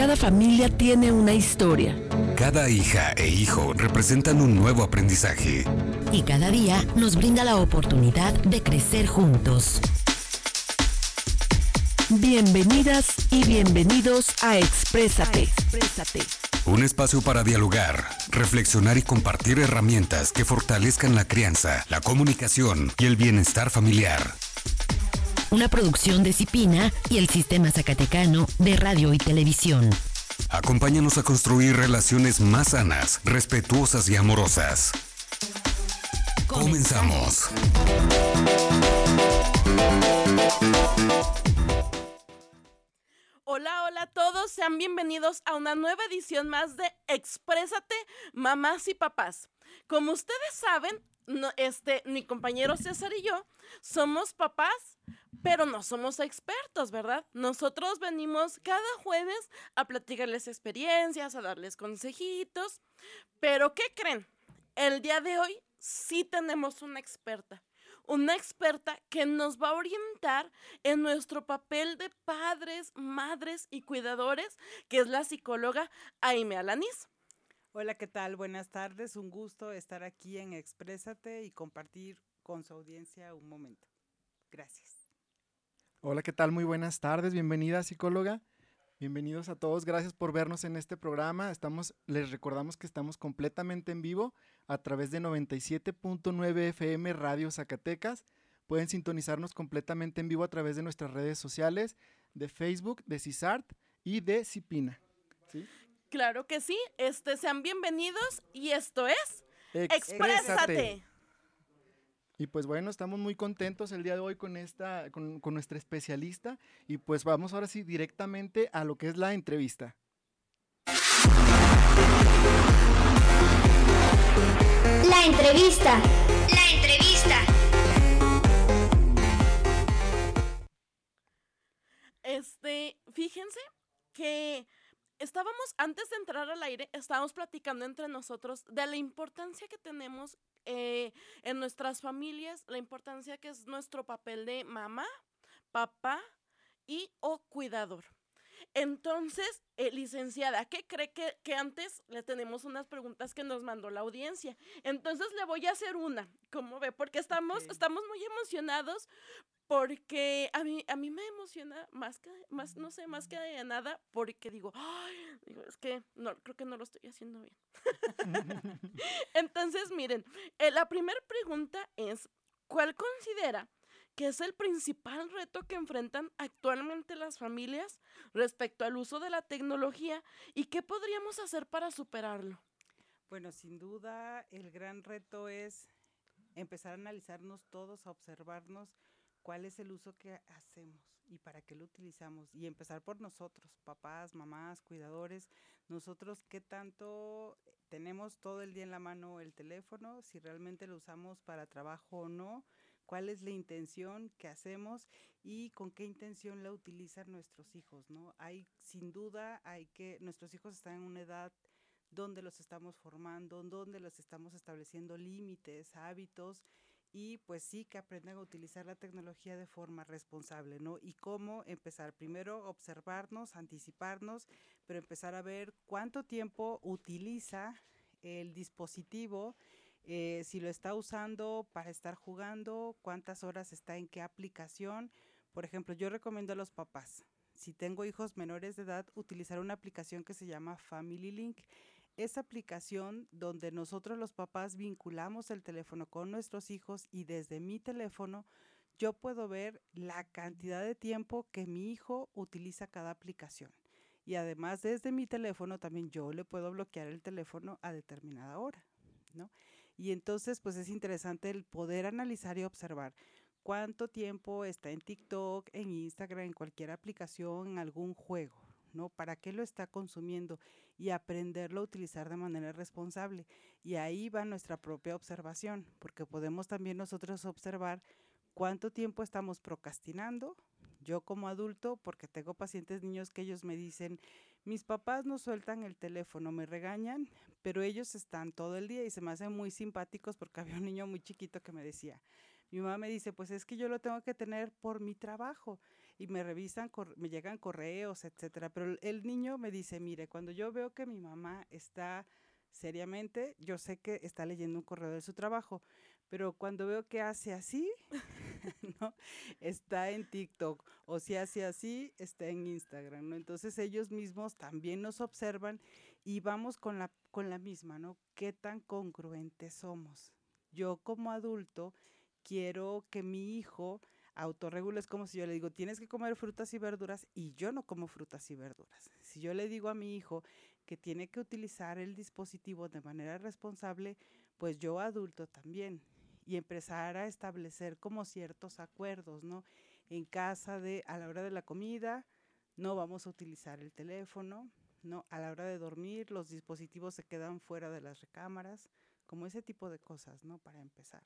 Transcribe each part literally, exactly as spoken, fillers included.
Cada familia tiene una historia. Cada hija e hijo representan un nuevo aprendizaje. Y cada día nos brinda la oportunidad de crecer juntos. Bienvenidas y bienvenidos a Exprésate. Exprésate. Un espacio para dialogar, reflexionar y compartir herramientas que fortalezcan la crianza, la comunicación y el bienestar familiar. Una producción de Cipina y el Sistema Zacatecano de Radio y Televisión. Acompáñanos a construir relaciones más sanas, respetuosas y amorosas. Comenzamos. Hola, hola a todos, sean bienvenidos a una nueva edición más de Exprésate, mamás y papás. Como ustedes saben, no, este, mi compañero César y yo somos papás, pero no somos expertos, ¿verdad? Nosotros venimos cada jueves a platicarles experiencias, a darles consejitos, pero ¿qué creen? El día de hoy sí tenemos una experta. Una experta que nos va a orientar en nuestro papel de padres, madres y cuidadores, que es la psicóloga Aimee Alanís. Hola, ¿qué tal? Buenas tardes, un gusto estar aquí en Exprésate y compartir con su audiencia un momento. Gracias. Hola, ¿qué tal? Muy buenas tardes, bienvenida psicóloga. Bienvenidos a todos, gracias por vernos en este programa. Estamos, les recordamos que estamos completamente en vivo a través de noventa y siete punto nueve F M Radio Zacatecas. Pueden sintonizarnos completamente en vivo a través de nuestras redes sociales, de Facebook, de CISART y de Cipina. ¿Sí? Claro que sí, este, sean bienvenidos y esto es Exprésate. Exprésate. Y pues bueno, estamos muy contentos el día de hoy con esta, con, con nuestra especialista y pues vamos ahora sí directamente a lo que es la entrevista. La entrevista. La entrevista. Este, fíjense que estábamos, antes de entrar al aire, estábamos platicando entre nosotros de la importancia que tenemos eh, en nuestras familias, la importancia que es nuestro papel de mamá, papá y o cuidador. Entonces, eh, licenciada, ¿qué cree que, que antes le tenemos unas preguntas que nos mandó la audiencia? Entonces le voy a hacer una, ¿cómo ve? Porque estamos, Okay. estamos muy emocionados porque a mí, a mí me emociona más que, más, no sé, más que nada porque digo, ay, digo, es que no, creo que no lo estoy haciendo bien. Entonces, miren, eh, la primera pregunta es, ¿cuál considera que es el principal reto que enfrentan actualmente las familias respecto al uso de la tecnología y qué podríamos hacer para superarlo? Bueno, sin duda el gran reto es empezar a analizarnos todos, a observarnos cuál es el uso que hacemos y para qué lo utilizamos y empezar por nosotros, papás, mamás, cuidadores, nosotros qué tanto tenemos todo el día en la mano el teléfono, si realmente lo usamos para trabajo o no, cuál es la intención que hacemos y con qué intención la utilizan nuestros hijos, ¿no? Hay, sin duda, hay que, nuestros hijos están en una edad donde los estamos formando, donde los estamos estableciendo límites, hábitos, y pues sí que aprendan a utilizar la tecnología de forma responsable, ¿no? Y cómo empezar, primero observarnos, anticiparnos, pero empezar a ver cuánto tiempo utiliza el dispositivo, eh, si lo está usando para estar jugando, cuántas horas está en qué aplicación. Por ejemplo, yo recomiendo a los papás, si tengo hijos menores de edad, utilizar una aplicación que se llama Family Link. Esa aplicación donde nosotros los papás vinculamos el teléfono con nuestros hijos y desde mi teléfono yo puedo ver la cantidad de tiempo que mi hijo utiliza cada aplicación. Y además desde mi teléfono también yo le puedo bloquear el teléfono a determinada hora, ¿no? Y entonces pues es interesante el poder analizar y observar cuánto tiempo está en TikTok, en Instagram, en cualquier aplicación, en algún juego, ¿no? ¿Para qué lo está consumiendo? Y aprenderlo a utilizar de manera responsable. Y ahí va nuestra propia observación, porque podemos también nosotros observar cuánto tiempo estamos procrastinando. Yo como adulto, porque tengo pacientes niños que ellos me dicen, mis papás no sueltan el teléfono, me regañan, pero ellos están todo el día y se me hacen muy simpáticos porque había un niño muy chiquito que me decía, mi mamá me dice, pues es que yo lo tengo que tener por mi trabajo. y me revisan, cor- me llegan correos, etcétera. Pero el, el niño me dice, mire, cuando yo veo que mi mamá está seriamente, yo sé que está leyendo un correo de su trabajo, pero cuando veo que hace así, ¿no? Está en TikTok, o si hace así, está en Instagram, ¿no? Entonces ellos mismos también nos observan y vamos con la, con la misma, ¿no? ¿Qué tan congruentes somos? Yo como adulto quiero que mi hijo autorregule, es como si yo le digo, tienes que comer frutas y verduras y yo no como frutas y verduras. Si yo le digo a mi hijo que tiene que utilizar el dispositivo de manera responsable, pues yo adulto también. Y empezar a establecer como ciertos acuerdos, ¿no? En casa de, a la hora de la comida, no vamos a utilizar el teléfono, ¿no? A la hora de dormir, los dispositivos se quedan fuera de las recámaras, como ese tipo de cosas, ¿no? Para empezar.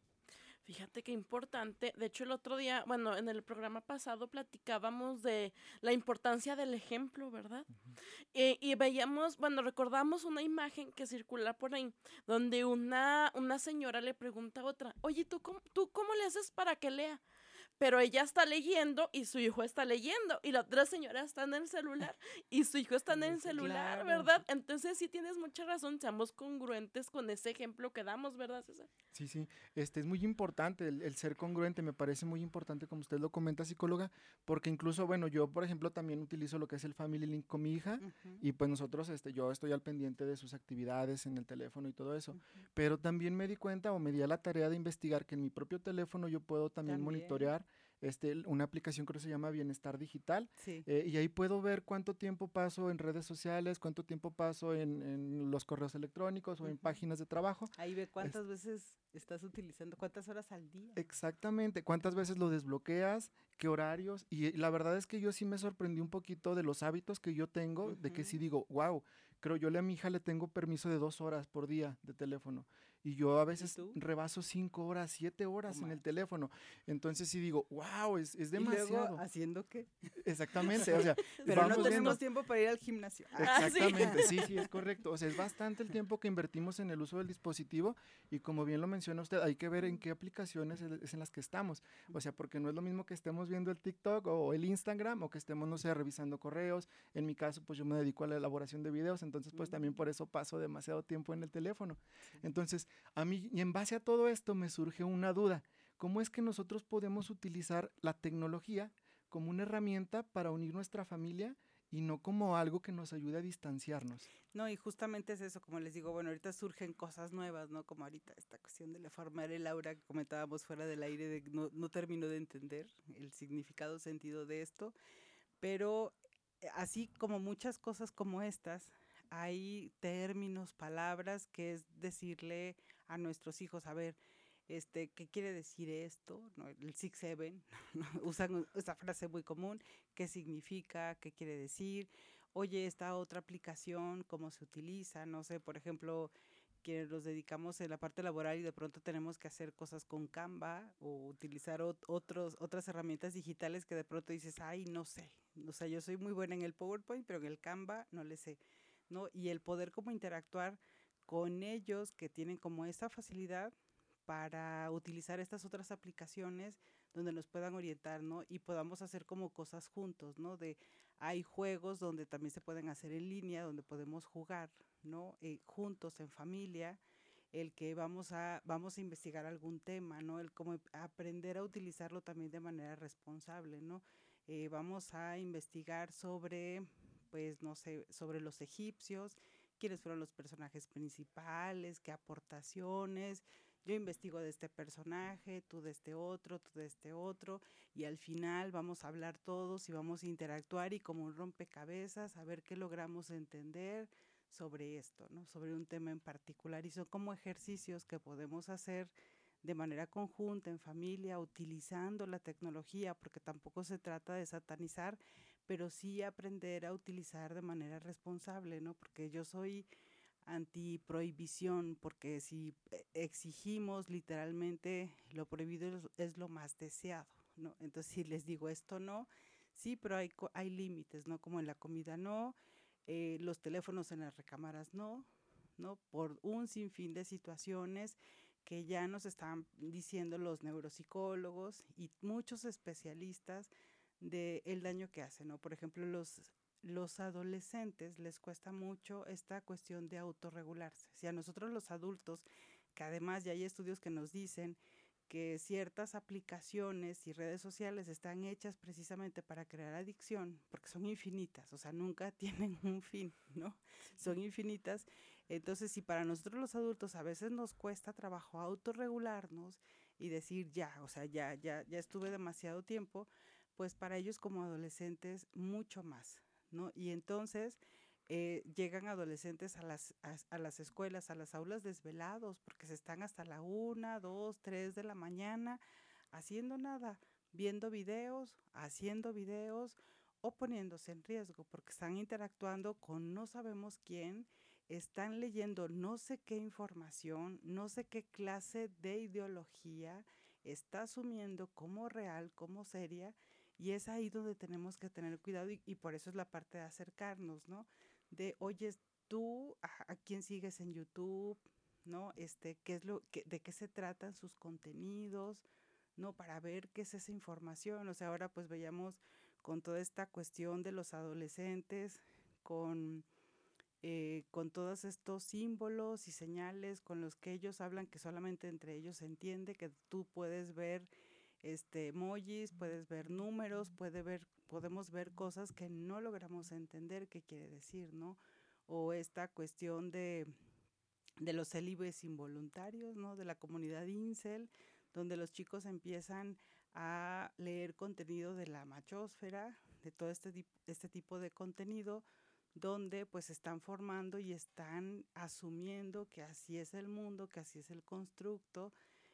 Fíjate qué importante. De hecho, el otro día, bueno, en el programa pasado platicábamos de la importancia del ejemplo, ¿verdad? Eh, y veíamos, bueno, recordamos una imagen que circula por ahí, donde una, una señora le pregunta a otra, oye, ¿tú cómo, ¿tú cómo le haces para que lea? Pero ella está leyendo y su hijo está leyendo y la otra señora está en el celular y su hijo está en el celular, Claro. ¿verdad? Entonces sí tienes mucha razón, seamos congruentes con ese ejemplo que damos, ¿verdad, César? Sí, sí, este es muy importante el, el ser congruente, me parece muy importante como usted lo comenta, psicóloga, porque incluso, bueno, yo por ejemplo también utilizo lo que es el Family Link con mi hija Ujú, y pues nosotros, este, yo estoy al pendiente de sus actividades en el teléfono y todo eso, ujú. pero también me di cuenta o me di a la tarea de investigar que en mi propio teléfono yo puedo también, También. monitorear este, l- una aplicación que se llama Bienestar Digital. Sí. Eh, y ahí puedo ver cuánto tiempo paso en redes sociales, cuánto tiempo paso en, en los correos electrónicos o en Ujú. páginas de trabajo. Ahí ve cuántas veces estás utilizando, cuántas horas al día. Exactamente, cuántas veces lo desbloqueas, qué horarios, y la verdad es que yo sí me sorprendí un poquito de los hábitos que yo tengo, de que sí Ujú. digo, wow, creo yo le a mi hija le tengo permiso de dos horas por día de teléfono, y yo a veces tú? rebaso cinco horas, siete horas en el más. teléfono, entonces sí digo, wow, es, es Y luego, demasiado. ¿haciendo qué? Exactamente, o sea, Pero no vamos tenemos viendo. tiempo para ir al gimnasio. Ah, Ah, sí. Exactamente, sí, sí, es correcto. O sea, es bastante el tiempo que invertimos en el uso del dispositivo y como bien lo menciona usted, hay que ver en qué aplicaciones es es en las que estamos. O sea, porque no es lo mismo que estemos viendo el TikTok o el Instagram o que estemos, no sé, revisando correos. En mi caso, pues yo me dedico a la elaboración de videos, entonces pues también por eso paso demasiado tiempo en el teléfono. Entonces, a mí, y en base a todo esto me surge una duda. ¿Cómo es que nosotros podemos utilizar la tecnología como una herramienta para unir nuestra familia y no como algo que nos ayude a distanciarnos? No, y justamente es eso, como les digo, bueno, ahorita surgen cosas nuevas, ¿no? Como ahorita esta cuestión de la formar el aura que comentábamos fuera del aire, de que no, no termino de entender el significado, sentido de esto, pero eh, así como muchas cosas como estas, hay términos, palabras que es decirle a nuestros hijos, a ver, este, ¿qué quiere decir esto? ¿No? El six seven, ¿no? Usan esa frase muy común, ¿qué significa? ¿Qué quiere decir? Oye, esta otra aplicación, ¿cómo se utiliza? No sé, por ejemplo, quienes nos dedicamos en la parte laboral y de pronto tenemos que hacer cosas con Canva o utilizar ot- otros, otras herramientas digitales que de pronto dices, ay, no sé. O sea, yo soy muy buena en el PowerPoint, pero en el Canva no le sé, ¿no? Y el poder como interactuar con ellos que tienen como esa facilidad para utilizar estas otras aplicaciones donde nos puedan orientar, ¿no? Y podamos hacer como cosas juntos, ¿no? De, hay juegos donde también se pueden hacer en línea, donde podemos jugar, ¿no? Eh, juntos, en familia, el que vamos a, vamos a investigar algún tema, ¿no? El cómo aprender a utilizarlo también de manera responsable, ¿no? Eh, vamos a investigar sobre, pues, no sé, sobre los egipcios, quiénes fueron los personajes principales, qué aportaciones. Yo investigo de este personaje, tú de este otro, tú de este otro, y al final vamos a hablar todos y vamos a interactuar y como un rompecabezas a ver qué logramos entender sobre esto, ¿no? Sobre un tema en particular. Y son como ejercicios que podemos hacer de manera conjunta, en familia, utilizando la tecnología, porque tampoco se trata de satanizar, pero sí aprender a utilizar de manera responsable, ¿no? Porque yo soy antiprohibición, porque si eh, exigimos literalmente lo prohibido es, es lo más deseado, ¿no? Entonces, si les digo esto no, sí, pero hay, co- hay límites, ¿no? Como en la comida no, eh, los teléfonos en las recámaras no, ¿no? Por un sinfín de situaciones que ya nos están diciendo los neuropsicólogos y muchos especialistas de el daño que hace, ¿no? Por ejemplo, los, los adolescentes les cuesta mucho esta cuestión de autorregularse. Si a nosotros los adultos, que además ya hay estudios que nos dicen que ciertas aplicaciones y redes sociales están hechas precisamente para crear adicción, porque son infinitas, o sea, nunca tienen un fin, ¿no? Son infinitas. Entonces, si para nosotros los adultos a veces nos cuesta trabajo autorregularnos y decir ya, o sea, ya, ya, ya estuve demasiado tiempo, pues para ellos como adolescentes mucho más, ¿no? Y entonces eh, llegan adolescentes a las, a, a las escuelas, a las aulas desvelados, porque se están hasta la una, dos, tres de la mañana haciendo nada, viendo videos, haciendo videos o poniéndose en riesgo, porque están interactuando con no sabemos quién, están leyendo no sé qué información, no sé qué clase de ideología está asumiendo como real, como seria, y es ahí donde tenemos que tener cuidado y, y por eso es la parte de acercarnos, ¿no? De, oye, tú, a, a quién sigues en YouTube, ¿no? Este, qué es lo, que, de qué se tratan sus contenidos, ¿no? Para ver qué es esa información. O sea, ahora pues veíamos con toda esta cuestión de los adolescentes, con, eh, con todos estos símbolos y señales con los que ellos hablan que solamente entre ellos se entiende, que tú puedes ver este emojis, puedes ver números, puede ver, podemos ver cosas que no logramos entender qué quiere decir, ¿no? O esta cuestión de, de los célibes involuntarios, ¿no? De la comunidad incel, donde los chicos empiezan a leer contenido de la machósfera, de todo este, este tipo de contenido, donde pues están formando y están asumiendo que así es el mundo, que así es el constructo,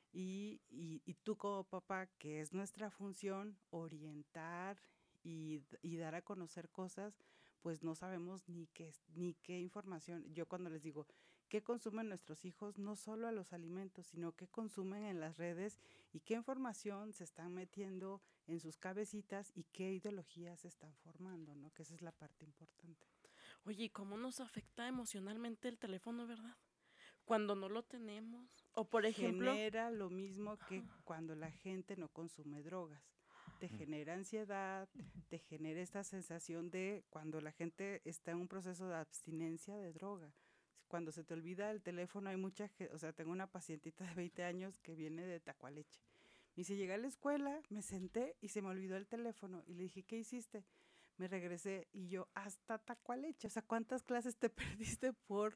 y, y, y tú como papá, que es nuestra función, orientar y, y dar a conocer cosas, pues no sabemos ni qué, ni qué información. Yo cuando les digo, ¿qué consumen nuestros hijos? No solo a los alimentos, sino qué consumen en las redes y qué información se están metiendo en sus cabecitas y qué ideologías se están formando, ¿no? Que esa es la parte importante. Oye, ¿y cómo nos afecta emocionalmente el teléfono, verdad? Cuando no lo tenemos. O por ejemplo... Genera lo mismo que cuando la gente no consume drogas. Te genera ansiedad, te genera esta sensación de cuando la gente está en un proceso de abstinencia de droga. Cuando se te olvida el teléfono, hay mucha gente, o sea, tengo una pacientita de veinte años que viene de Tacualeche. Me dice, llegué a la escuela, me senté y se me olvidó el teléfono. Y le dije, ¿qué hiciste? Me regresé y yo, hasta Tacualeche. O sea, ¿cuántas clases te perdiste por...?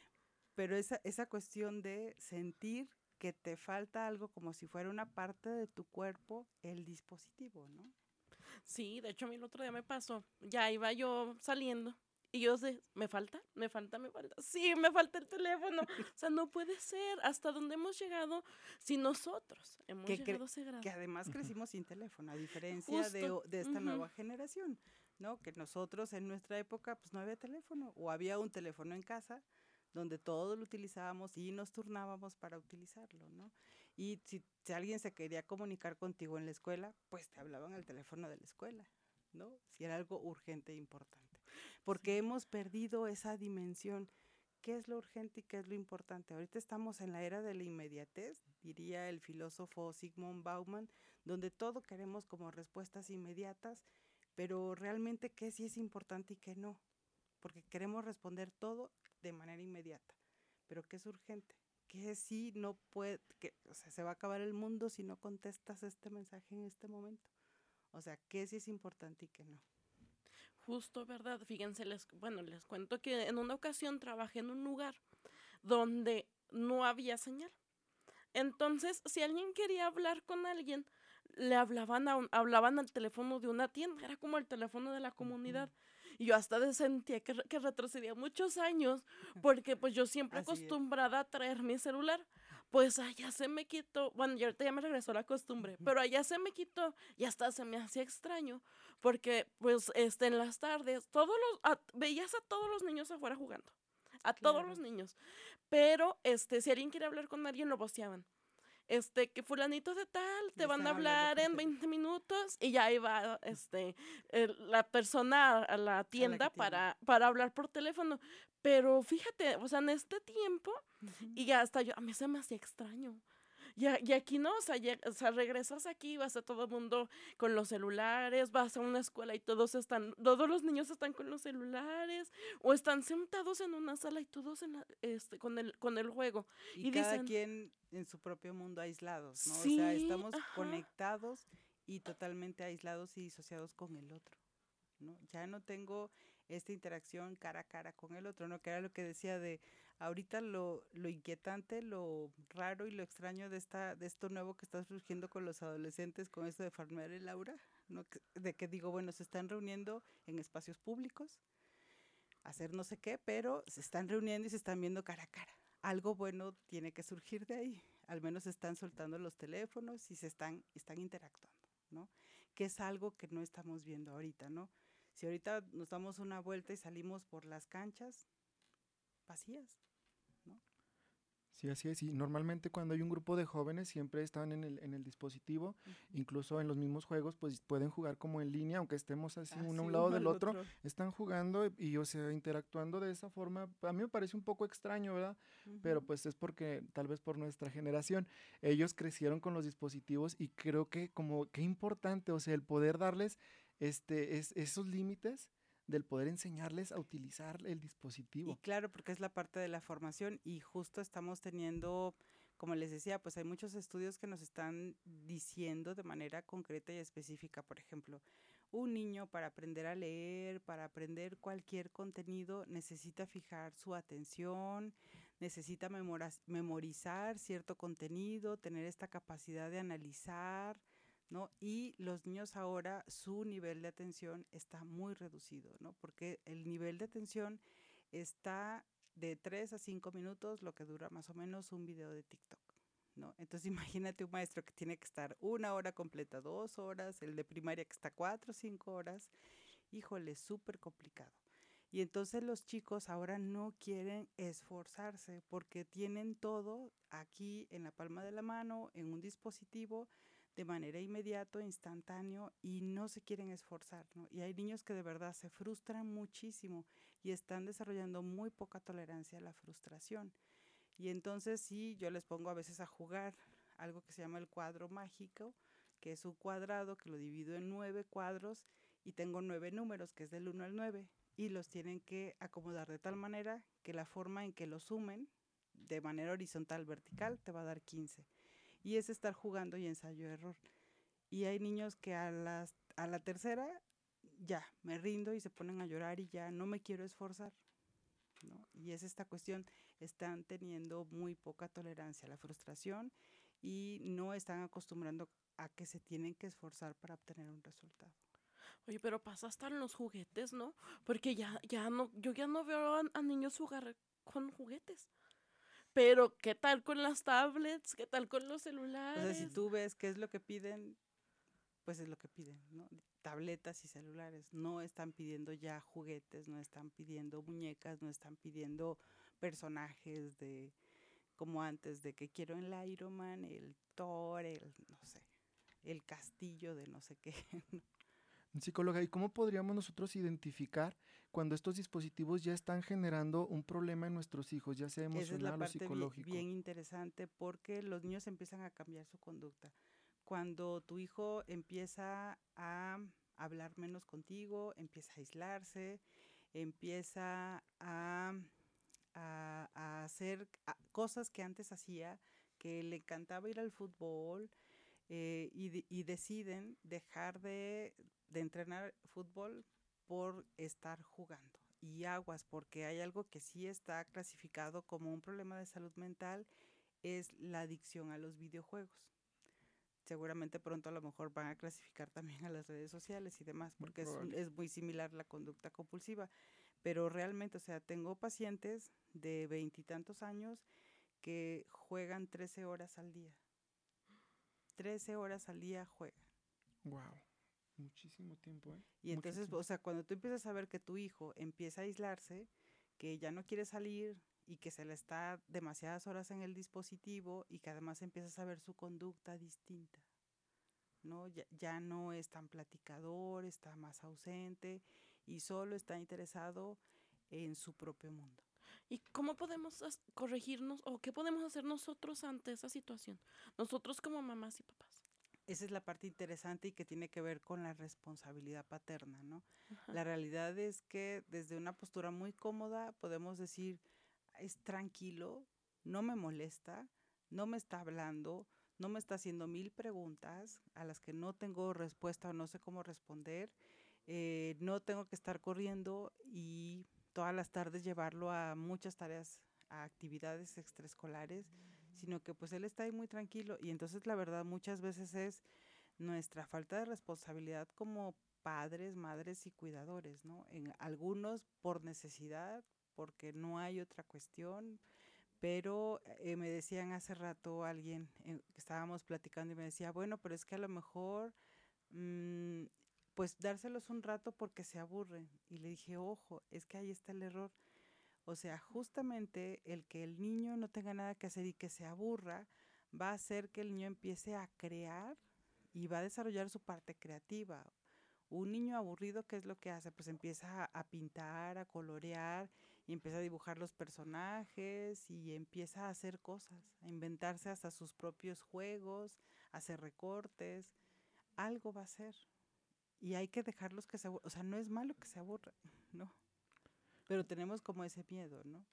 Pero esa, esa cuestión de sentir que te falta algo como si fuera una parte de tu cuerpo, el dispositivo, ¿no? Sí, de hecho a mí el otro día me pasó, ya iba yo saliendo y yo sé, ¿me falta? ¿Me falta? ¿Me falta? Sí, me falta el teléfono. O sea, no puede ser hasta dónde hemos llegado si nosotros hemos que, llegado a ese grado. Que además crecimos sin teléfono, a diferencia de, de esta uh-huh. nueva generación, ¿no? Que nosotros en nuestra época pues no había teléfono o había un teléfono en casa donde todos lo utilizábamos y nos turnábamos para utilizarlo, ¿no? Y si, si alguien se quería comunicar contigo en la escuela, pues te hablaban al teléfono de la escuela, ¿no? Si era algo urgente e importante. Porque sí. hemos perdido esa dimensión. ¿Qué es lo urgente y qué es lo importante? Ahorita estamos en la era de la inmediatez, diría el filósofo Zygmunt Bauman, donde todo queremos como respuestas inmediatas, pero realmente qué sí es importante y qué no. Porque queremos responder todo de manera inmediata, pero ¿qué es urgente? ¿Qué sí no puede, que, o sea, se va a acabar el mundo si no contestas este mensaje en este momento? O sea, ¿qué sí es importante y qué no? Justo, ¿verdad? Fíjense, les, bueno, les cuento que en una ocasión trabajé en un lugar donde no había señal. Entonces, si alguien quería hablar con alguien, le hablaban, a un, hablaban al teléfono de una tienda, era como el teléfono de la comunidad. Uh-huh. Y yo hasta sentía que, que retrocedía muchos años, porque pues yo siempre Así acostumbrada es. a traer mi celular, pues allá se me quitó, bueno, y ahorita ya me regresó la costumbre, uh-huh. pero allá se me quitó y hasta se me hacía extraño, porque pues este, en las tardes todos los, a, veías a todos los niños afuera jugando, a claro. todos los niños, pero este, si alguien quiere hablar con alguien lo voceaban. Este, que fulanito de tal, te van a hablar en veinte minutos y ya iba este, el, la persona a la tienda, a la para, para hablar por teléfono. Pero fíjate, o sea, en este tiempo, uh-huh. y hasta yo, a mí se me hacía extraño. Y, a- y aquí no, o sea, lleg- o sea, regresas aquí, vas a todo el mundo con los celulares, vas a una escuela y todos están, todos los niños están con los celulares, o están sentados en una sala y todos en la- este, con el, con el juego. Y Y cada dicen, quien en su propio mundo aislados, ¿no? O sea, sí, estamos ajá, conectados y totalmente aislados y disociados con el otro, ¿no? Ya no tengo esta interacción cara a cara con el otro, ¿no? Que era lo que decía de ahorita lo, lo inquietante, lo raro y lo extraño de esta, de esto nuevo que está surgiendo con los adolescentes, con esto de farmear el aura, ¿no? Que- De que digo, bueno, se están reuniendo en espacios públicos, a hacer no sé qué, pero se están reuniendo y se están viendo cara a cara. Algo bueno tiene que surgir de ahí. Al menos están soltando los teléfonos y se están, están interactuando, ¿no? Que es algo que no estamos viendo ahorita, ¿no? Si ahorita nos damos una vuelta y salimos por las canchas vacías, ¿no? Sí, así es. Y normalmente cuando hay un grupo de jóvenes siempre están en el, en el dispositivo, Ujú. incluso en los mismos juegos, pues pueden jugar como en línea, aunque estemos así Así uno a un lado uno del al otro, otro. están jugando y, y, o sea, interactuando de esa forma. A mí me parece un poco extraño, ¿verdad? Pero Ujú. pues es porque tal vez por nuestra generación, ellos crecieron con los dispositivos y creo que como qué importante, o sea, el poder darles este, es, esos límites del poder enseñarles a utilizar el Y dispositivo. claro, porque es la parte de la formación y justo estamos teniendo, como les decía, pues hay muchos estudios que nos están diciendo de manera concreta y específica, por ejemplo, un niño para aprender a leer, para aprender cualquier contenido, necesita fijar su atención, necesita memoraz- memorizar cierto contenido, tener esta capacidad de analizar, ¿no? Y los niños ahora, su nivel de atención está muy reducido, ¿no? Porque el nivel de atención está de tres a cinco minutos, lo que dura más o menos un video de TikTok, ¿no? Entonces imagínate un maestro que tiene que estar una hora completa, dos horas, el de primaria que está cuatro o cinco horas, híjole, súper complicado. Y entonces los chicos ahora no quieren esforzarse porque tienen todo aquí en la palma de la mano, en un dispositivo, de manera inmediato, instantáneo, y no se quieren esforzar, ¿no? Y hay niños que de verdad se frustran muchísimo y están desarrollando muy poca tolerancia a la frustración. Y entonces sí, yo les pongo a veces a jugar algo que se llama el cuadro mágico, que es un cuadrado que lo divido en nueve cuadros y tengo nueve números, que es del uno al nueve, y los tienen que acomodar de tal manera que la forma en que los sumen de manera horizontal, vertical, te va a dar quince. Y es estar jugando y ensayo-error. Y hay niños que a, las, a la tercera ya me rindo y se ponen a llorar y ya no me quiero esforzar, ¿no? Y es esta cuestión, están teniendo muy poca tolerancia a la frustración y no están acostumbrando a que se tienen que esforzar para obtener un resultado. oye, pero pasa hasta en los juguetes, ¿no? Porque ya, ya no, yo ya no veo a, a niños jugar con juguetes. Pero, ¿qué tal con las tablets? ¿Qué tal con los O sea, si celulares? tú ves qué es lo que piden, pues es lo que piden, ¿no? Tabletas y celulares. No están pidiendo ya juguetes, no están pidiendo muñecas, no están pidiendo personajes de como antes, de que quiero el Iron Man, el Thor, el no sé, el castillo de no sé qué. Psicóloga, ¿y cómo podríamos nosotros identificar cuando estos dispositivos ya están generando un problema en nuestros hijos, ya sea Esa es la emocional o parte bien, psicológico? bien interesante porque los niños empiezan a cambiar su conducta. Cuando tu hijo empieza a hablar menos contigo, empieza a aislarse, empieza a, a- a hacer a- cosas que antes hacía, que le encantaba ir al fútbol, eh, y, de- y deciden dejar de, de entrenar fútbol por estar jugando. Y aguas, porque hay algo que sí está clasificado como un problema de salud mental, es la adicción a los videojuegos. Seguramente pronto a lo mejor van a clasificar también a las redes sociales y demás, Muy porque es, un- probable. es muy similar la conducta compulsiva. Pero realmente, o sea, tengo pacientes de veintitantos años que juegan trece horas al día. trece horas al día juegan. Wow, muchísimo tiempo, ¿eh? Y Mucho entonces, tiempo. o sea, cuando tú empiezas a ver que tu hijo empieza a aislarse, que ya no quiere salir y que se le está demasiadas horas en el dispositivo y que además empiezas a ver su conducta distinta, ¿no? Ya, ya no es tan platicador, está más ausente y solo está interesado en su propio mundo. ¿Y cómo podemos as- corregirnos o qué podemos hacer nosotros ante esa situación? Nosotros como mamás y papás. Esa es la parte interesante y que tiene que ver con la responsabilidad paterna, ¿no? Ajá. La realidad es que desde una postura muy cómoda podemos decir, es tranquilo, no me molesta, no me está hablando, no me está haciendo mil preguntas a las que no tengo respuesta o no sé cómo responder, eh, no tengo que estar corriendo y todas las tardes llevarlo a muchas tareas, a actividades extraescolares, sino que pues él está ahí muy tranquilo y entonces la verdad muchas veces es nuestra falta de responsabilidad como padres, madres y cuidadores, ¿no? En algunos por necesidad, porque no hay otra cuestión, pero eh, me decían hace rato alguien, eh, que estábamos platicando y me decía, bueno, pero es que a lo mejor, mm, pues dárselos un rato porque se aburren. Y le dije, ojo, es que ahí está el error. O sea, justamente el que el niño no tenga nada que hacer y que se aburra, va a hacer que el niño empiece a crear y va a desarrollar su parte creativa. Un niño aburrido, ¿qué es lo que hace? Pues empieza a, a pintar, a colorear, y empieza a dibujar los personajes y empieza a hacer cosas, a inventarse hasta sus propios juegos, a hacer recortes, algo va a hacer. Y hay que dejarlos que se aburran. O sea, no es malo que se aburran, ¿no? Pero tenemos como ese miedo, ¿no?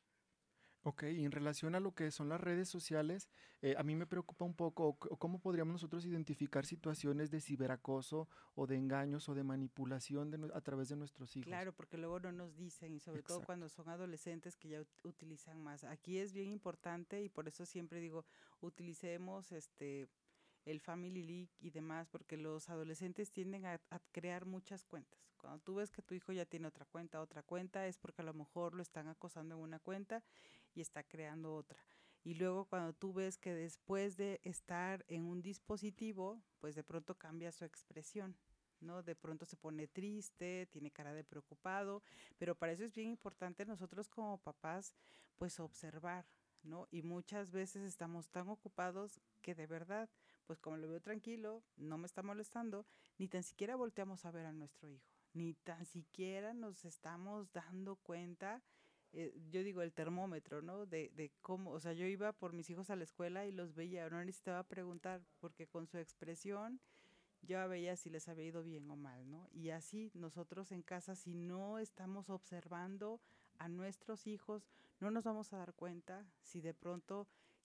Ok, y en relación a lo que son las redes sociales, eh, a mí me preocupa un poco o c- o cómo podríamos nosotros identificar situaciones de ciberacoso o de engaños o de manipulación de nue- a través de nuestros hijos. Claro, porque luego no nos dicen, y sobre todo Exacto. cuando son adolescentes que ya ut- utilizan más. Aquí es bien importante y por eso siempre digo, utilicemos este el Family League y demás, porque los adolescentes tienden a, a crear muchas cuentas. Cuando tú ves que tu hijo ya tiene otra cuenta, otra cuenta, es porque a lo mejor lo están acosando en una cuenta y está creando otra. Y luego cuando tú ves que después de estar en un dispositivo, pues de pronto cambia su expresión, ¿no? De pronto se pone triste, tiene cara de preocupado, pero para eso es bien importante nosotros como papás, pues observar, ¿no? Y muchas veces estamos tan ocupados que de verdad, pues como lo veo tranquilo, no me está molestando, ni tan siquiera volteamos a ver a nuestro hijo, ni tan siquiera nos estamos dando cuenta, eh, yo digo el termómetro, ¿no? De, de cómo, o sea, yo iba por mis hijos a la escuela y los veía, no necesitaba preguntar, porque con su expresión yo veía si les había ido bien o mal, ¿no? Y así nosotros en casa, si no estamos observando a nuestros hijos, no nos vamos a dar cuenta si de pronto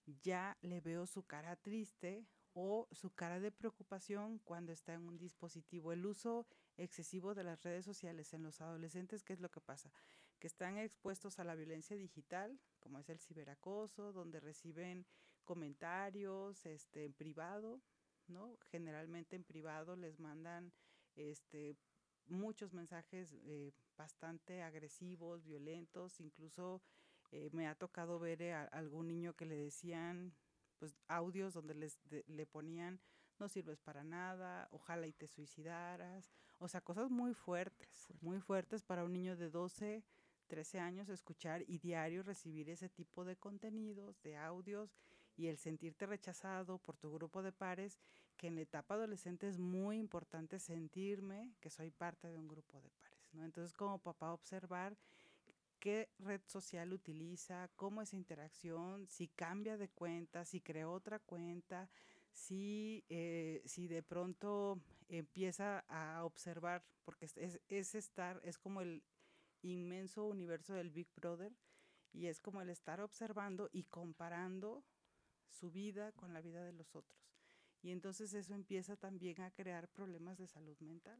ya le veo su cara triste o su cara de preocupación cuando está en un dispositivo. El uso excesivo de las redes sociales en los adolescentes, ¿qué es lo que pasa? Que están expuestos a la violencia digital, como es el ciberacoso, donde reciben comentarios este, en privado, ¿no? Generalmente en privado les mandan este, muchos mensajes eh, bastante agresivos, violentos, incluso eh, me ha tocado ver eh, a algún niño que le decían pues audios donde les de, le ponían no sirves para nada, ojalá y te suicidaras, o sea, cosas muy fuertes, muy fuertes para un niño de doce, trece años escuchar y diario recibir ese tipo de contenidos, de audios y el sentirte rechazado por tu grupo de pares, que en la etapa adolescente es muy importante sentirme que soy parte de un grupo de pares, ¿no? Entonces, como papá, observar qué red social utiliza, cómo es interacción, si cambia de cuenta, si creó otra cuenta, si, eh, si de pronto empieza a observar, porque es, es, es estar, es como el inmenso universo del Big Brother, y es como el estar observando y comparando su vida con la vida de los otros. Y entonces eso empieza también a crear problemas de salud mental.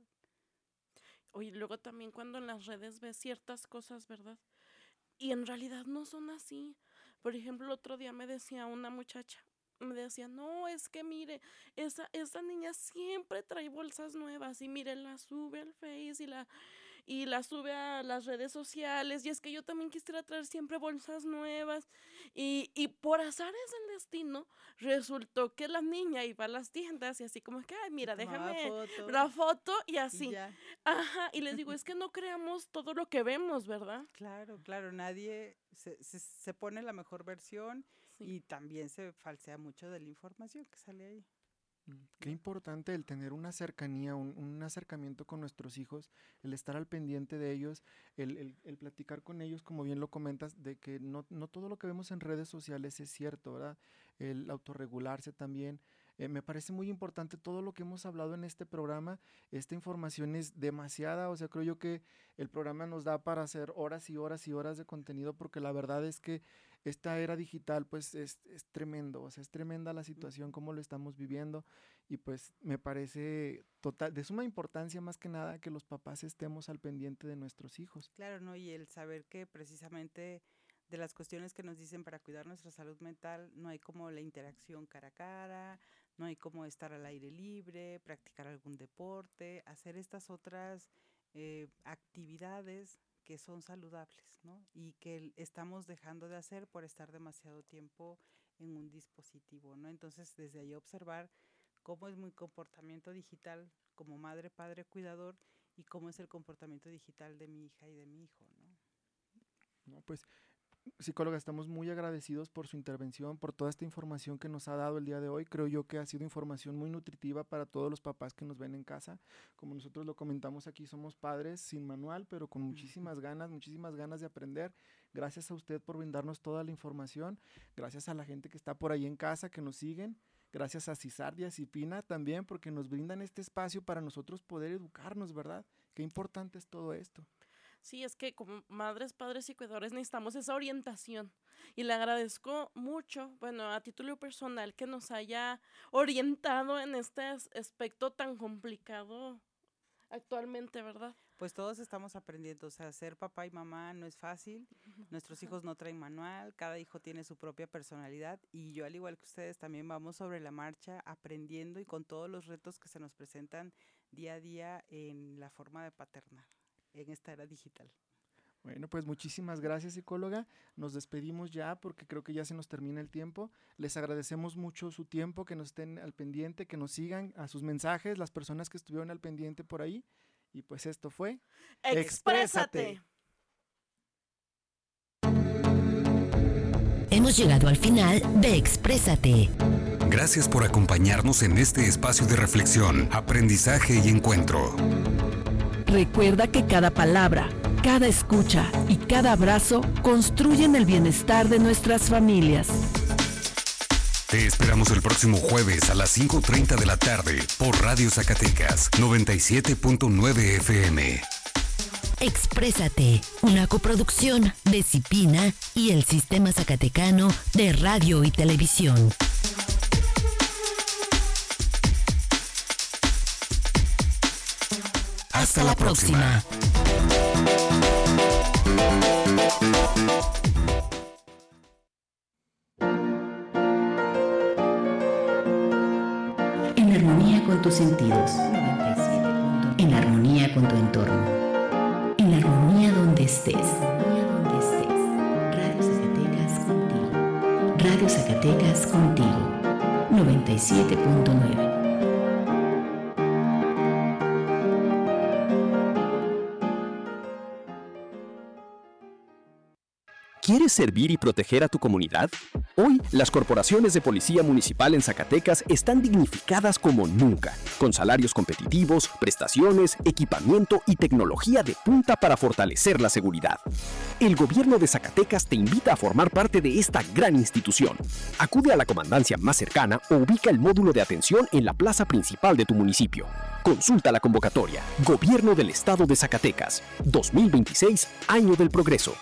Oye, luego también cuando en las redes ves ciertas cosas, ¿verdad? Y en realidad no son así. Por ejemplo, el otro día me decía una muchacha, me decía, no, es que mire, esa, esa niña siempre trae bolsas nuevas y mire, la sube al Face y la, y la sube a las redes sociales y es que yo también quisiera traer siempre bolsas nuevas y, y por azares del destino resultó que la niña iba a las tiendas y así como que, ay, mira, déjame Foto, la foto y y así. ya. Ajá, y les digo, es que no creamos todo lo que vemos, ¿verdad? Claro, claro, nadie se, se, se pone la mejor versión Sí. y también se falsea mucho de la información que sale ahí. Qué importante el tener una cercanía, un, un acercamiento con nuestros hijos, el estar al pendiente de ellos, el, el, el platicar con ellos, como bien lo comentas, de que no, no todo lo que vemos en redes sociales es cierto, ¿verdad? El autorregularse también. Eh, me parece muy importante todo lo que hemos hablado en este programa. Esta información es demasiada, o sea, creo yo que el programa nos da para hacer horas y horas y horas de contenido, porque la verdad es que esta era digital pues es, es tremendo, o sea, es tremenda la situación, cómo lo estamos viviendo, y pues me parece total, de suma importancia más que nada que los papás estemos al pendiente de nuestros hijos. Claro, ¿no? Y el saber que precisamente de las cuestiones que nos dicen para cuidar nuestra salud mental, no hay como la interacción cara a cara, no hay como estar al aire libre, practicar algún deporte, hacer estas otras eh, actividades que son saludables, ¿no? Y que estamos dejando de hacer por estar demasiado tiempo en un dispositivo, ¿no? Entonces, desde ahí observar cómo es mi comportamiento digital como madre, padre, cuidador, y cómo es el comportamiento digital de mi hija y de mi hijo, ¿no? No, pues, psicóloga, estamos muy agradecidos por su intervención, por toda esta información que nos ha dado el día de hoy. Creo yo que ha sido información muy nutritiva para todos los papás que nos ven en casa. Como nosotros lo comentamos aquí, somos padres sin manual, pero con muchísimas ganas, muchísimas ganas de aprender. Gracias a usted por brindarnos toda la información. Gracias a la gente que está por ahí en casa, que nos siguen. Gracias a Cisardi y a Cipina también, porque nos brindan este espacio para nosotros poder educarnos, ¿verdad? Qué importante es todo esto. Sí, es que como madres, padres y cuidadores necesitamos esa orientación, y le agradezco mucho, bueno, a título personal, que nos haya orientado en este aspecto tan complicado actualmente, ¿verdad? Pues todos estamos aprendiendo, o sea, ser papá y mamá no es fácil, nuestros hijos no traen manual, cada hijo tiene su propia personalidad, y yo, al igual que ustedes, también vamos sobre la marcha aprendiendo y con todos los retos que se nos presentan día a día en la forma de paternar en esta era digital. Bueno, pues muchísimas gracias, psicóloga. Nos despedimos ya porque creo que ya se nos termina el tiempo. Les agradecemos mucho su tiempo, que nos estén al pendiente, que nos sigan a sus mensajes, las personas que estuvieron al pendiente por ahí. Y pues esto fue ¡Exprésate! Hemos llegado al final de Exprésate. Gracias por acompañarnos en este espacio de reflexión, aprendizaje y encuentro. Recuerda que cada palabra, cada escucha y cada abrazo construyen el bienestar de nuestras familias. Te esperamos el próximo jueves a las cinco treinta de la tarde por Radio Zacatecas noventa y siete punto nueve F M. Exprésate, una coproducción de Cipina y el Sistema Zacatecano de Radio y Televisión. Hasta, Hasta la, la próxima. En armonía con tus sentidos. En armonía con tu entorno. En armonía donde estés. Radio Zacatecas contigo. Radio Zacatecas contigo. noventa y siete punto nueve. ¿Quieres servir y proteger a tu comunidad? Hoy, las corporaciones de policía municipal en Zacatecas están dignificadas como nunca, con salarios competitivos, prestaciones, equipamiento y tecnología de punta para fortalecer la seguridad. El gobierno de Zacatecas te invita a formar parte de esta gran institución. Acude a la comandancia más cercana o ubica el módulo de atención en la plaza principal de tu municipio. Consulta la convocatoria. Gobierno del Estado de Zacatecas. dos mil veintiséis, Año del Progreso.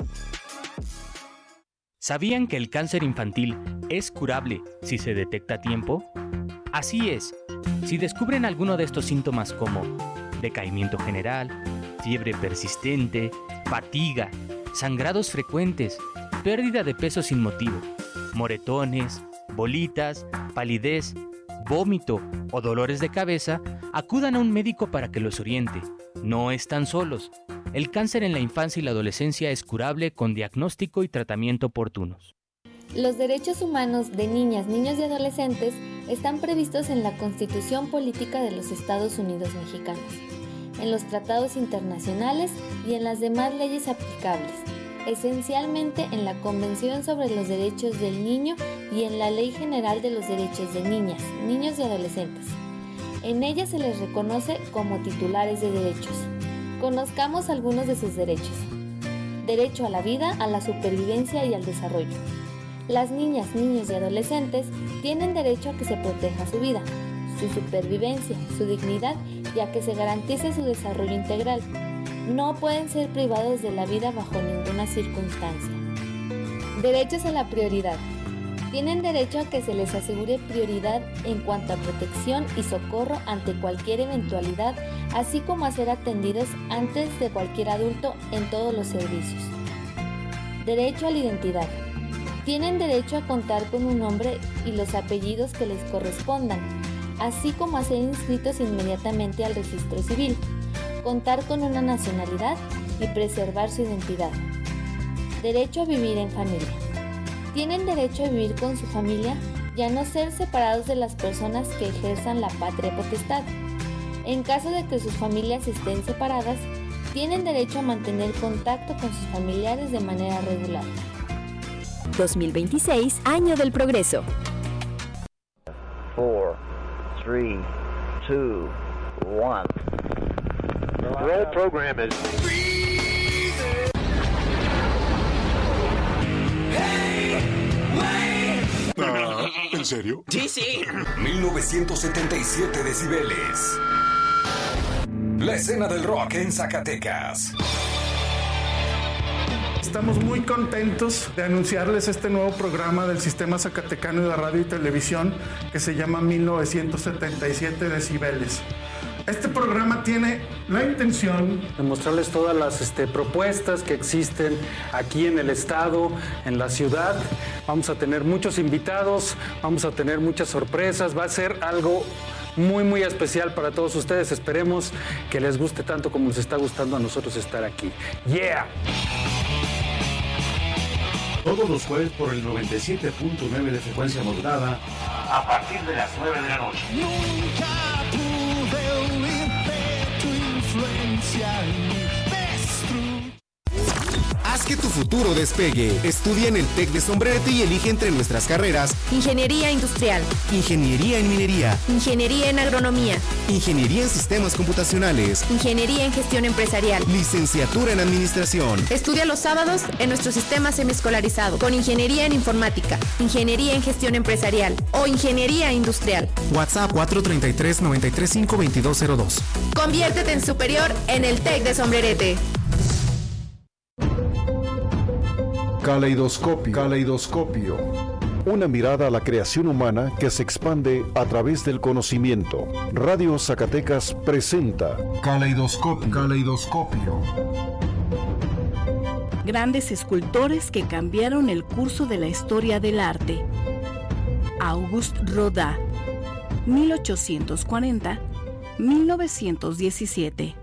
¿Sabían que el cáncer infantil es curable si se detecta a tiempo? Así es, si descubren alguno de estos síntomas como decaimiento general, fiebre persistente, fatiga, sangrados frecuentes, pérdida de peso sin motivo, moretones, bolitas, palidez, vómito o dolores de cabeza, acudan a un médico para que los oriente. No están solos. El cáncer en la infancia y la adolescencia es curable con diagnóstico y tratamiento oportunos. Los derechos humanos de niñas, niños y adolescentes están previstos en la Constitución Política de los Estados Unidos Mexicanos, en los tratados internacionales y en las demás leyes aplicables, esencialmente en la Convención sobre los Derechos del Niño y en la Ley General de los Derechos de Niñas, Niños y Adolescentes. En ella se les reconoce como titulares de derechos. Conozcamos algunos de sus derechos. Derecho a la vida, a la supervivencia y al desarrollo. Las niñas, niños y adolescentes tienen derecho a que se proteja su vida, su supervivencia, su dignidad y a que se garantice su desarrollo integral. No pueden ser privados de la vida bajo ninguna circunstancia. Derechos a la prioridad. Tienen derecho a que se les asegure prioridad en cuanto a protección y socorro ante cualquier eventualidad, así como a ser atendidos antes de cualquier adulto en todos los servicios. Derecho a la identidad. Tienen derecho a contar con un nombre y los apellidos que les correspondan, así como a ser inscritos inmediatamente al registro civil, contar con una nacionalidad y preservar su identidad. Derecho a vivir en familia. Tienen derecho a vivir con su familia y a no ser separados de las personas que ejerzan la patria potestad. En caso de que sus familias estén separadas, tienen derecho a mantener contacto con sus familiares de manera regular. dos mil veintiséis, Año del Progreso. cuatro, tres, dos, uno. Roll program is... Ah, ¿en serio? Sí, sí. mil novecientos setenta y siete decibeles. La escena del rock en Zacatecas. Estamos muy contentos de anunciarles este nuevo programa del Sistema Zacatecano de Radio y Televisión que se llama mil novecientos setenta y siete decibeles. Este programa tiene la intención de mostrarles todas las este, propuestas que existen aquí en el estado, en la ciudad. Vamos a tener muchos invitados, vamos a tener muchas sorpresas, va a ser algo muy muy especial para todos ustedes. Esperemos que les guste tanto como nos está gustando a nosotros estar aquí. ¡Yeah! Todos los jueves por el noventa y siete punto nueve de frecuencia modulada a partir de las nueve de la noche. Nunca pude huir de tu influencia y Haz que tu futuro despegue. Estudia en el TEC de Sombrerete y elige entre nuestras carreras: Ingeniería Industrial, Ingeniería en Minería, Ingeniería en Agronomía, Ingeniería en Sistemas Computacionales, Ingeniería en Gestión Empresarial, Licenciatura en Administración. Estudia los sábados en nuestro sistema semiescolarizado con Ingeniería en Informática, Ingeniería en Gestión Empresarial o Ingeniería Industrial. WhatsApp cuatro tres tres, nueve tres cinco, dos dos cero dos. Conviértete en superior en el TEC de Sombrerete. Caleidoscopio. Caleidoscopio. Una mirada a la creación humana que se expande a través del conocimiento. Radio Zacatecas presenta Caleidoscopio. Caleidoscopio. Grandes escultores que cambiaron el curso de la historia del arte. Auguste Rodin, mil ochocientos cuarenta a mil novecientos diecisiete.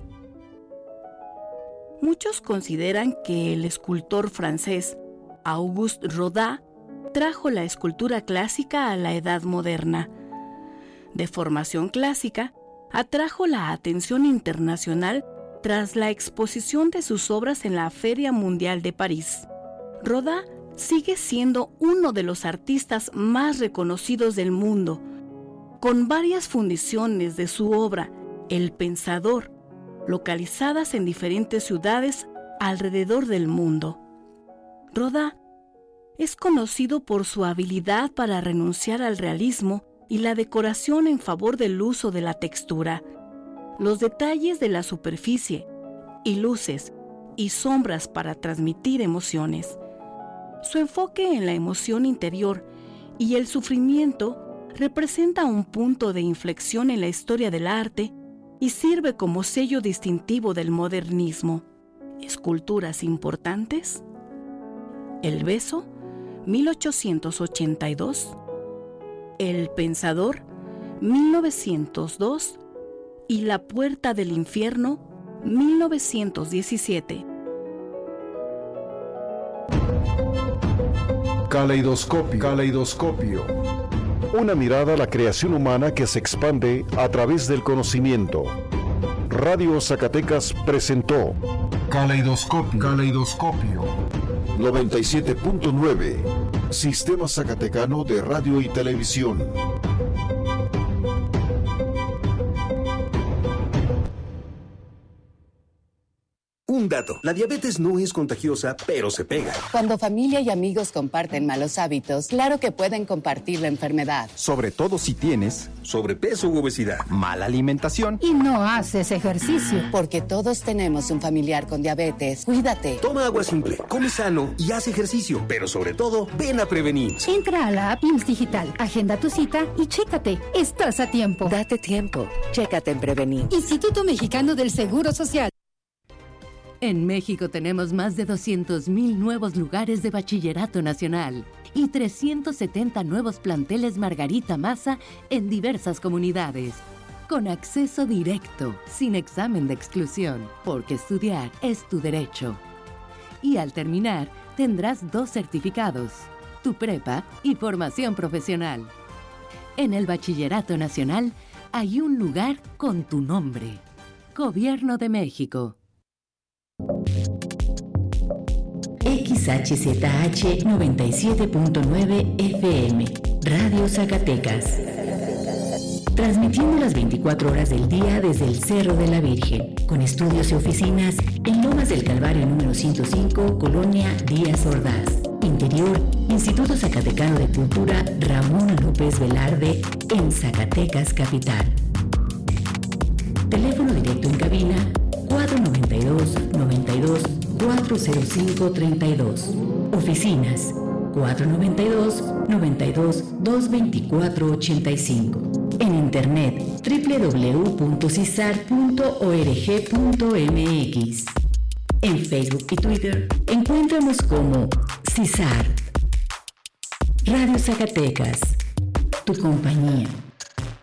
Muchos consideran que el escultor francés Auguste Rodin trajo la escultura clásica a la edad moderna. De formación clásica, atrajo la atención internacional tras la exposición de sus obras en la Feria Mundial de París. Rodin sigue siendo uno de los artistas más reconocidos del mundo, con varias fundiciones de su obra, El Pensador, localizadas en diferentes ciudades alrededor del mundo. Rodin es conocido por su habilidad para renunciar al realismo y la decoración en favor del uso de la textura, los detalles de la superficie y luces y sombras para transmitir emociones. Su enfoque en la emoción interior y el sufrimiento representa un punto de inflexión en la historia del arte y sirve como sello distintivo del modernismo. Esculturas importantes: El Beso, mil ochocientos ochenta y dos, El Pensador, mil novecientos dos y La Puerta del Infierno, mil novecientos diecisiete. Caleidoscopio. Caleidoscopio. Una mirada a la creación humana que se expande a través del conocimiento. Radio Zacatecas presentó Caleidoscopio. Caleidoscopio. noventa y siete punto nueve. Sistema Zacatecano de Radio y Televisión. Un dato, la diabetes no es contagiosa, pero se pega. Cuando familia y amigos comparten malos hábitos, claro que pueden compartir la enfermedad. Sobre todo si tienes sobrepeso u obesidad, mala alimentación Y no haces ejercicio. Porque todos tenemos un familiar con diabetes. Cuídate. Toma agua simple, come sano y haz ejercicio, pero sobre todo, ven a prevenir. Entra a la app I M S S Digital, agenda tu cita y chécate. Estás a tiempo. Date tiempo. Chécate en Prevenir. Instituto Mexicano del Seguro Social. En México tenemos más de doscientos mil nuevos lugares de bachillerato nacional y trescientos setenta nuevos planteles Margarita Maza en diversas comunidades, con acceso directo, sin examen de exclusión, porque estudiar es tu derecho. Y al terminar, tendrás dos certificados, tu prepa y formación profesional. En el bachillerato nacional hay un lugar con tu nombre. Gobierno de México. X H Z H noventa y siete punto nueve F M, Radio Zacatecas. Transmitiendo las veinticuatro horas del día desde el Cerro de la Virgen, con estudios y oficinas en Lomas del Calvario número ciento cinco, Colonia Díaz Ordaz. Interior, Instituto Zacatecano de Cultura Ramón López Velarde, en Zacatecas Capital. Teléfono directo en cabina cuatro noventa y dos, noventa y dos, cuatro cero cinco, treinta y dos. Oficinas cuatro noventa y dos, noventa y dos, doscientos veinticuatro, ochenta y cinco. En internet doble u doble u doble u punto cisar punto org punto m x. En Facebook y Twitter encuéntranos como CISAR. Radio Zacatecas, tu compañía.